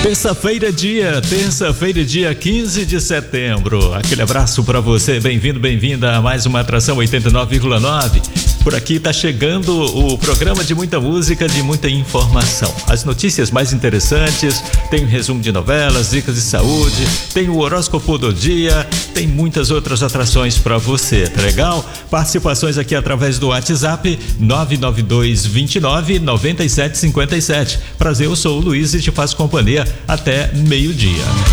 Terça-feira, dia 15 de setembro. Aquele abraço para você, bem-vindo, bem-vinda a mais uma atração 89,9. Por aqui tá chegando o programa de muita música, de muita informação. As notícias mais interessantes, tem um resumo de novelas, dicas de saúde, tem o horóscopo do dia, tem muitas outras atrações para você, tá legal? Participações aqui através do WhatsApp 992299757. Prazer, eu sou o Luiz e te faço companhia até meio-dia.